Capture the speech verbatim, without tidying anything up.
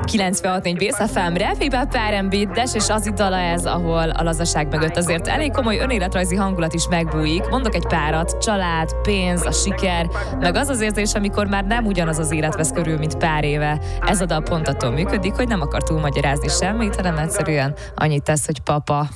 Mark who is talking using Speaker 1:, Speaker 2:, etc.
Speaker 1: kilencvenhat négy Bész ef em, Refibe pár em bé, Des és az dala ez, ahol a lazaság mögött azért elég komoly önéletrajzi hangulat is megbújik. Mondok egy párat: család, pénz, a siker, meg az az érzés, amikor már nem ugyanaz az élet vesz körül, mint pár éve. Ez a dal pont attól működik, hogy nem akar túlmagyarázni semmit, hanem egyszerűen annyit tesz, hogy papa.